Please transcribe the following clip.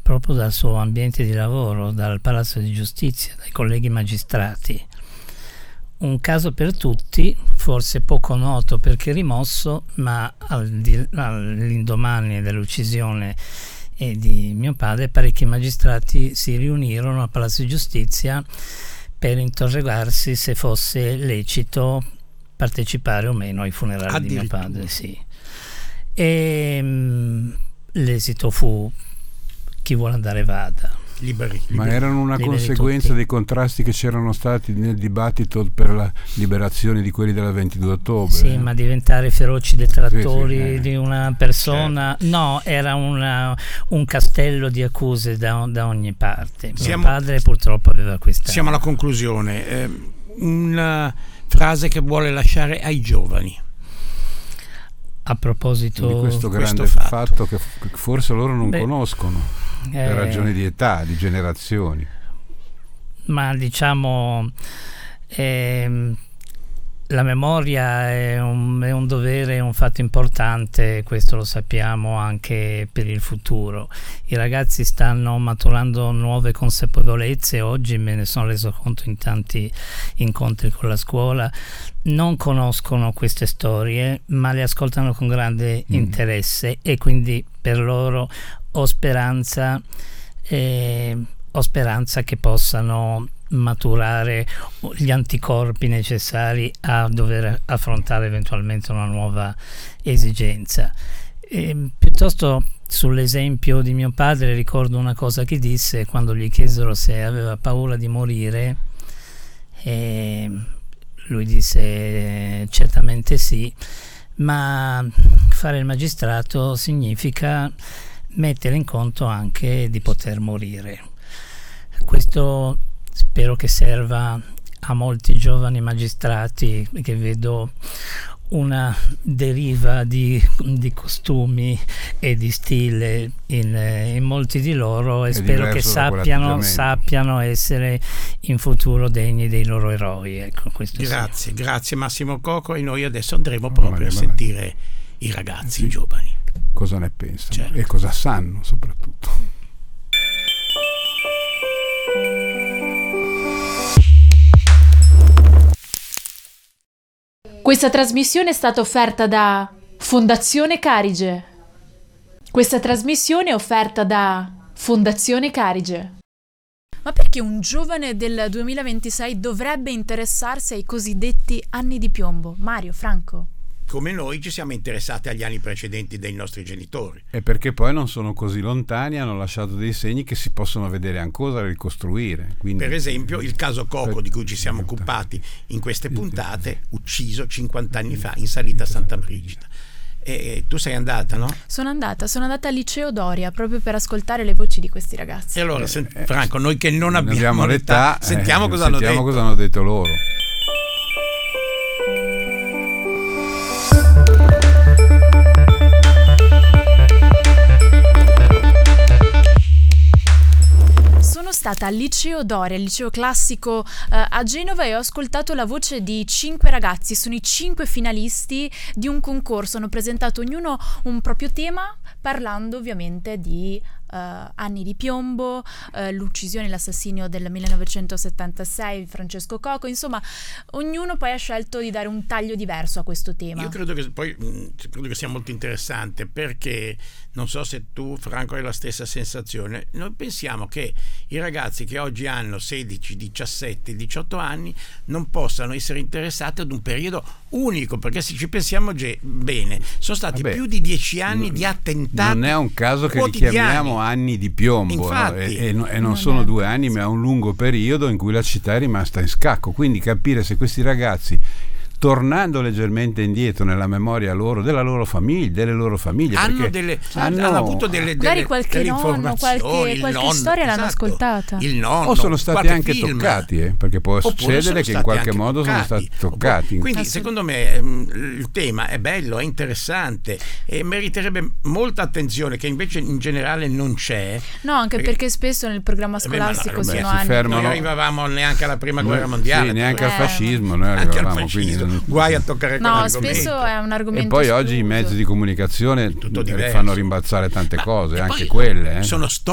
proprio dal suo ambiente di lavoro, dal Palazzo di Giustizia, dai colleghi magistrati. Un caso per tutti, forse poco noto perché rimosso, ma all'indomani dell'uccisione di mio padre parecchi magistrati si riunirono al Palazzo di Giustizia per interrogarsi se fosse lecito partecipare o meno ai funerali di mio padre. Sì. E l'esito fu: chi vuole andare vada. Liberi. Ma erano una conseguenza tutti. dei contrasti che c'erano stati nel dibattito per la liberazione di quelli della 22 ottobre. Sì, ma diventare feroci detrattori Sì. di una persona, certo. No, era un castello di accuse da ogni parte. Mio padre purtroppo aveva questa. Siamo alla conclusione. Una frase che vuole lasciare ai giovani. A proposito di questo grande fatto che forse loro non conoscono. Per ragioni di età, di generazioni. Ma diciamo la memoria è un dovere, è un fatto importante, questo lo sappiamo anche per il futuro. I ragazzi stanno maturando nuove consapevolezze, oggi me ne sono reso conto in tanti incontri con la scuola, non conoscono queste storie ma le ascoltano con grande interesse, e quindi per loro ho speranza che possano maturare gli anticorpi necessari a dover affrontare eventualmente una nuova esigenza. Piuttosto sull'esempio di mio padre ricordo una cosa che disse quando gli chiesero se aveva paura di morire, e lui disse certamente sì, ma fare il magistrato significa mettere in conto anche di poter morire. Questo spero che serva a molti giovani magistrati, che vedo una deriva di costumi e di stile in molti di loro, e spero che sappiano essere in futuro degni dei loro eroi. Ecco, questo grazie Massimo Coco, e noi adesso andremo proprio a sentire i ragazzi, i giovani. Cosa ne pensano e cosa sanno soprattutto. Questa trasmissione è stata offerta da Fondazione Carige. Questa trasmissione è offerta da Fondazione Carige. Ma perché un giovane del 2026 dovrebbe interessarsi ai cosiddetti anni di piombo? Mario, Franco? Come noi ci siamo interessati agli anni precedenti dei nostri genitori. E perché poi non sono così lontani, hanno lasciato dei segni che si possono vedere ancora e ricostruire. Quindi, per esempio il caso Coco, di cui ci siamo occupati in queste puntate, ucciso 50 anni fa in salita a Santa Brigida. E tu sei andata, no? Sono andata al liceo Doria proprio per ascoltare le voci di questi ragazzi. E allora, Franco, noi che non abbiamo l'età, sentiamo cosa hanno detto loro. Sono stata al liceo Doria, il liceo classico a Genova, e ho ascoltato la voce di 5 ragazzi. Sono i 5 finalisti di un concorso, hanno presentato ognuno un proprio tema, parlando ovviamente di anni di piombo, l'uccisione e l'assassinio del 1976, Francesco Coco. Insomma, ognuno poi ha scelto di dare un taglio diverso a questo tema. Io credo che sia molto interessante, perché non so se tu, Franco, hai la stessa sensazione. Noi pensiamo che i ragazzi che oggi hanno 16, 17, 18 anni non possano essere interessati ad un periodo unico, perché se ci pensiamo bene, sono stati più di 10 anni di attentati. Non è un caso che li quotidiani. Chiamiamo anni di piombo. Infatti, no? E non sono 2 anni, ma è un lungo periodo in cui la città è rimasta in scacco. Quindi capire se questi ragazzi, tornando leggermente indietro nella memoria della loro famiglia, delle loro famiglie, hanno avuto delle magari qualche nonno, qualche storia l'hanno ascoltata, il nonno, o sono stati anche film. Toccati, perché può succedere che in qualche modo sono stati toccati. Quindi secondo me il tema è bello, è interessante e meriterebbe molta attenzione, che invece in generale non c'è. No, anche perché spesso nel programma scolastico sono anni. Non arrivavamo neanche alla prima guerra mondiale, neanche al fascismo noi arrivavamo, quindi guai a toccare spesso è un argomento. E poi oggi i mezzi di comunicazione fanno rimbalzare tante cose, anche quelle. Sono